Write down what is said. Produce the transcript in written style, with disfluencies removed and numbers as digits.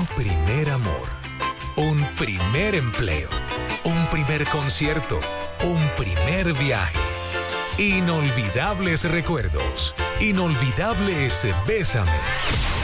primer amor, un primer empleo, un primer concierto, un primer viaje. Inolvidables recuerdos, inolvidables Bésame.